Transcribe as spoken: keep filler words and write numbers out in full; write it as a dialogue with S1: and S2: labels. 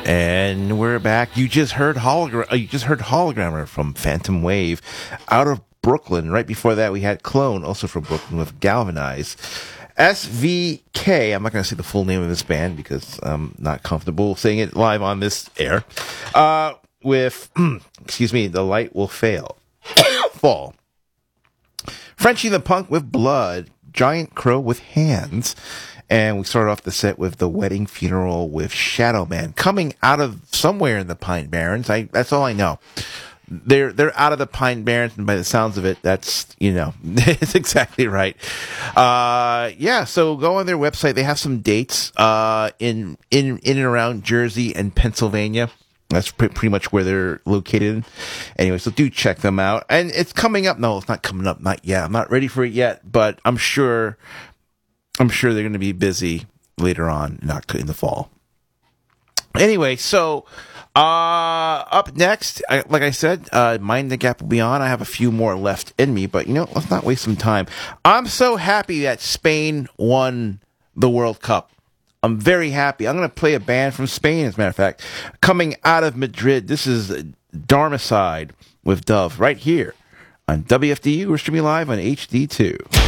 S1: And we're back. You just heard hologram. Uh, you just heard Hologrammer from Phantom Wave, out of Brooklyn. Right before that, we had Clone, also from Brooklyn, with Galvanize. S V K. I'm not going to say the full name of this band because I'm not comfortable saying it live on this air. Uh, with, excuse me, The Light Will Fail. Fall. Frenchie the Punk with Blood. Giant Crow with Hands. And we started off the set with The Wedding Funeral with Shadow Man, coming out of somewhere in the Pine Barrens. I, that's all I know. They're, they're out of the Pine Barrens, and by the sounds of it, that's, you know, it's exactly right. Uh, yeah, so go on their website. They have some dates, uh, in, in, in and around Jersey and Pennsylvania. That's pre- pretty much where they're located. Anyway, so do check them out. And it's coming up. No, it's not coming up. Not yet. I'm not ready for it yet, but I'm sure, I'm sure they're going to be busy later on in October, in the fall. Anyway, so uh, up next, I, like I said, uh, Mind the Gap will be on. I have a few more left in me, but you know, let's not waste some time. I'm so happy that Spain won the World Cup. I'm very happy. I'm going to play a band from Spain, as a matter of fact, coming out of Madrid. This is Dharmacide with Dove right here on W F D U. We're streaming live on H D two.